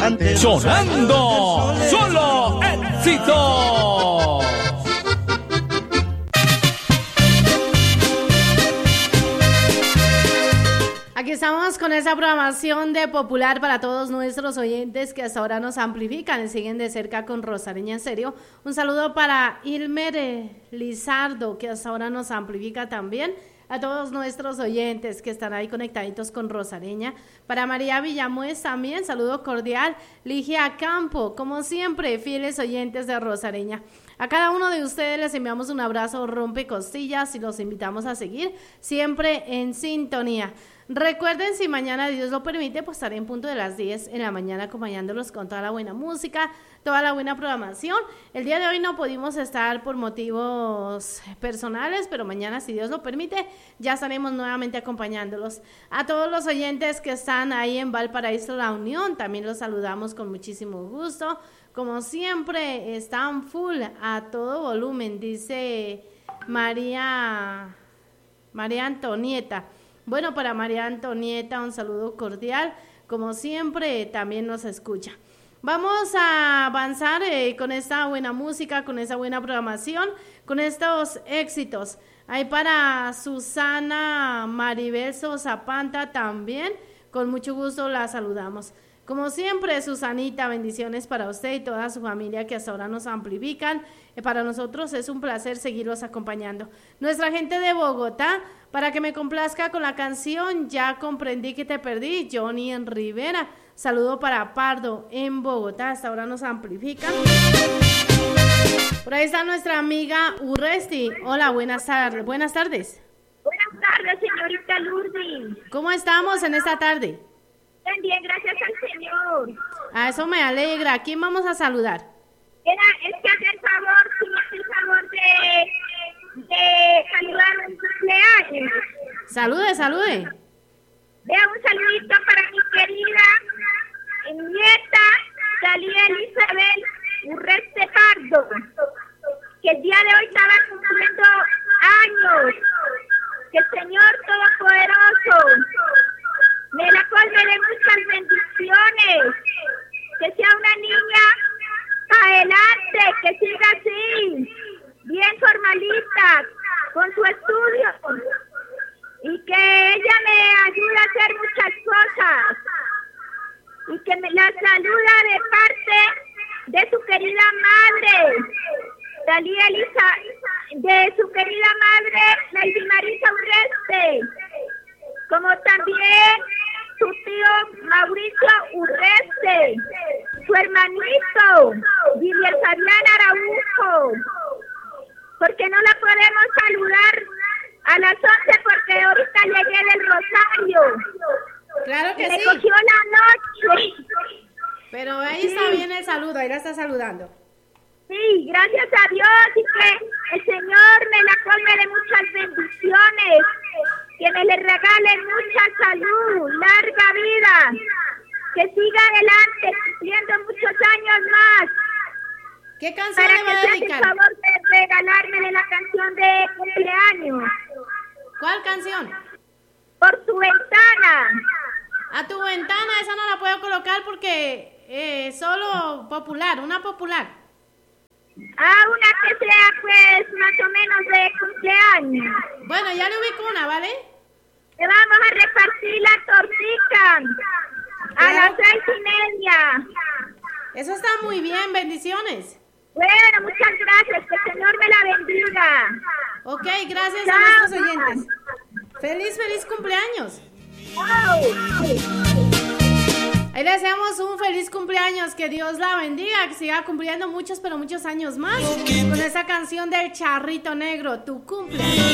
sonando solo éxito. Aquí estamos con esa programación de Popular para todos nuestros oyentes que hasta ahora nos amplifican y siguen de cerca con Rosareña en Serio. Un saludo para Ilmer Lizardo, que hasta ahora nos amplifica también. A todos nuestros oyentes que están ahí conectaditos con Rosareña. Para María Villamuez también, saludo cordial. Ligia Campo, como siempre, fieles oyentes de Rosareña. A cada uno de ustedes les enviamos un abrazo rompecostillas y los invitamos a seguir siempre en sintonía. Recuerden, si mañana Dios lo permite, pues estaré en punto de las 10 en la mañana acompañándolos con toda la buena música, toda la buena programación. El día de hoy no pudimos estar por motivos personales, pero mañana, si Dios lo permite, ya estaremos nuevamente acompañándolos. A todos los oyentes que están ahí en Valparaíso La Unión, también los saludamos con muchísimo gusto. Como siempre, están full a todo volumen, dice María Antonieta. Bueno, para María Antonieta, un saludo cordial. Como siempre, también nos escucha. Vamos a avanzar con esta buena música, con esa buena programación, con estos éxitos. Hay para Susana Maribel Zapanta también. Con mucho gusto la saludamos. Como siempre, Susanita, bendiciones para usted y toda su familia que hasta ahora nos amplifican. Para nosotros es un placer seguirlos acompañando. Nuestra gente de Bogotá, para que me complazca con la canción Ya comprendí que te perdí, Johnny en Rivera. Saludo para Pardo en Bogotá, hasta ahora nos amplifican. Por ahí está nuestra amiga Urresti. Hola, buenas tardes. Buenas tardes, señorita Lourdes. ¿Cómo estamos en esta tarde? Bien, gracias al Señor. A eso me alegra. ¿A quién vamos a saludar? Es que hace el favor de saludar un cumpleaños. Salude. Vea, un saludito para mi querida nieta, Talía Elizabeth Urreste Pardo, que el día de hoy estaba cumpliendo años. Que el Señor Todopoderoso me la colme de muchas bendiciones, que sea una niña adelante, que siga así, bien formalita, con su estudio, y que ella me ayude a hacer muchas cosas, y que me la saluda de parte de su querida madre, Talía Elisa, de su querida madre, Lady Marisa Urreste, como también su tío Mauricio Urreste, su hermanito Guillermo Fabián Araujo, porque no la podemos saludar a las 11 porque ahorita llegué del Rosario. Claro que me sí. cogió la noche. Pero ahí está bien el saludo, ahí la está saludando. Sí, gracias a Dios, y que el Señor me la colme de muchas bendiciones, que me le regale mucha salud, larga vida, que siga adelante, cumpliendo muchos años más. ¿Qué canción le va a dedicar? Para que se haga el favor de regalarme la canción de cumpleaños. ¿Cuál canción? Por tu ventana. A tu ventana, esa no la puedo colocar porque solo popular, una popular. Una que sea pues más o menos de cumpleaños. Bueno, ya le ubico una, ¿vale? Le vamos a repartir la tortica a las 6:30. Eso está muy bien, bendiciones. Bueno, muchas gracias, que el Señor me la bendiga. Ok, gracias Chao. a nuestros oyentes. Feliz cumpleaños. Ahí le deseamos un feliz cumpleaños, que Dios la bendiga, que siga cumpliendo muchos, pero muchos años más con esa canción del Charrito Negro, tu cumpleaños.